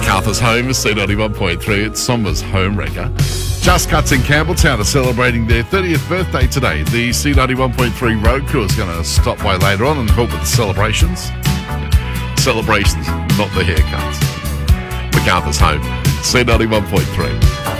MacArthur's home is C91.3. It's Somers Home Wrecker. Just Cuts in Campbelltown are celebrating their 30th birthday today. The C91.3 road crew is going to stop by later on and help with the celebrations. Celebrations, not the haircuts. MacArthur's home, C91.3.